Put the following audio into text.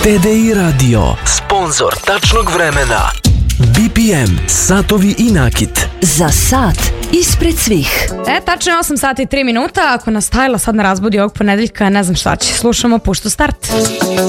TDI Radio, sponsor tačnog vremena. BPM, satovi i nakit. Za sat ispred svih. Tačno je 8 sati i 3 minuta. Ako nas Tajla sad ne razbudi ovog ponedeljka, ne znam šta će. Slušamo Puštu start.